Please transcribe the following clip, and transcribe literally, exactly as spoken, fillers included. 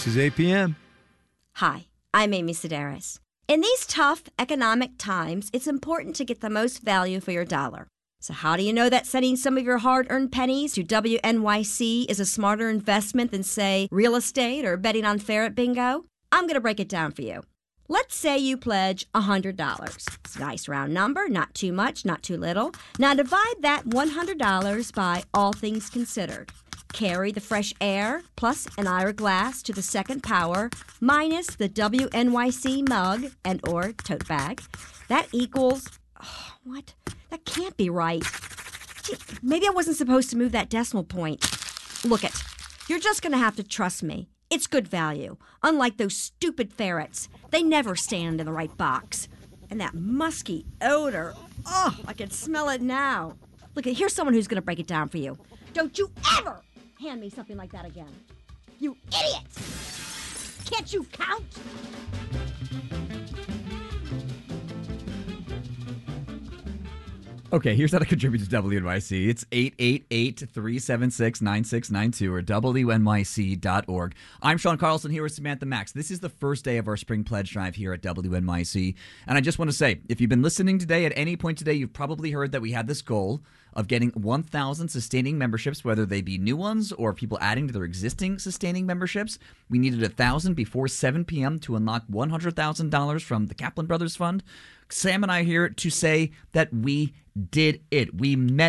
is eight p.m. Hi, I'm Amy Sedaris. In these tough economic times, it's important to get the most value for your dollar. So how do you know that sending some of your hard-earned pennies to W N Y C is a smarter investment than, say, real estate or betting on Ferret Bingo? I'm going to break it down for you. Let's say you pledge one hundred dollars. It's a nice round number, not too much, not too little. Now divide that one hundred dollars by all things considered. Carry the fresh air plus an Ira glass to the second power minus the W N Y C mug and or tote bag. That equals, oh, what? That can't be right. Gee, maybe I wasn't supposed to move that decimal point. Look it, you're just going to have to trust me. It's good value. Unlike those stupid ferrets, they never stand in the right box. And that musky odor, oh, I can smell it now. Look, here's someone who's going to break it down for you. Don't you ever hand me something like that again. You idiot! Can't you count? Okay, here's how to contribute to W N Y C. It's eight eight eight, three seven six, nine six nine two or W N Y C dot org. I'm Sean Carlson here with Samantha Max. This is the first day of our spring pledge drive here at W N Y C. And I just want to say, if you've been listening today, at any point today, you've probably heard that we had this goal of getting one thousand sustaining memberships, whether they be new ones or people adding to their existing sustaining memberships. We needed one thousand before seven p.m. to unlock one hundred thousand dollars from the Kaplan Brothers Fund. Sam and I are here to say that we did it. We met